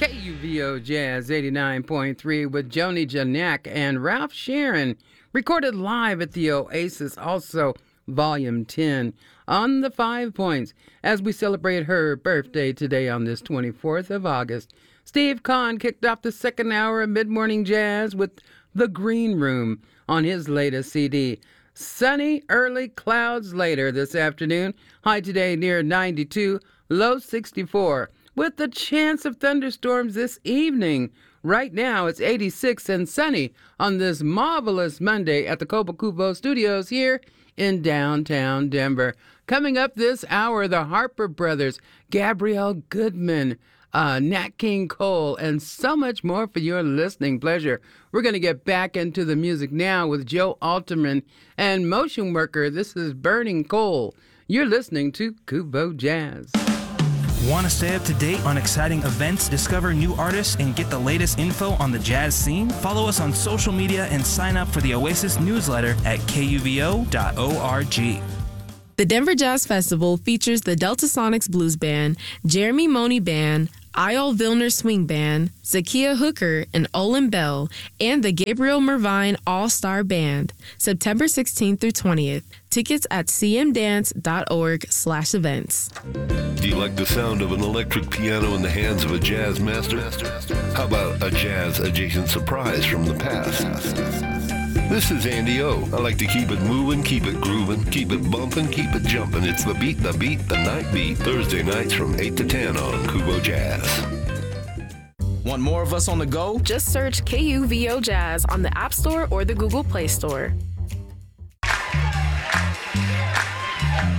KUVO Jazz 89.3 with Joni Janak and Ralph Sharon, recorded live at the Oasis, also Volume 10, on the 5 Points, as we celebrate her birthday today on this 24th of August. Steve Kahn kicked off the second hour of Mid-Morning Jazz with The Green Room on his latest CD. Sunny, early clouds later this afternoon. High today near 92, low 64. With the chance of thunderstorms this evening. Right now, it's 86 and sunny on this marvelous Monday at the Cobo Studios here in downtown Denver. Coming up this hour, the Harper Brothers, Gabrielle Goodman, Nat King Cole, and so much more for your listening pleasure. We're going to get back into the music now with Joe Alterman and Motion Worker. This is Burning Coal. You're listening to Kubo Jazz. Want to stay up to date on exciting events, discover new artists, and get the latest info on the jazz scene? Follow us on social media and sign up for the Oasis newsletter at kuvo.org. The Denver Jazz Festival features the Delta Sonics Blues Band, Jeremy Money Band, Eyal Vilner Swing Band, Zakiya Hooker and Olin Bell, and the Gabriel Mervine All-Star Band, September 16th through 20th. Tickets at cmdance.org/events. Do you like the sound of an electric piano in the hands of a jazz master? How about a jazz-adjacent surprise from the past? This is Andy O. I like to keep it moving, keep it grooving, keep it bumping, keep it jumping. It's the beat, the night beat. Thursday nights from 8 to 10 on Kubo Jazz. Want more of us on the go? Just search KUVO Jazz on the App Store or the Google Play Store.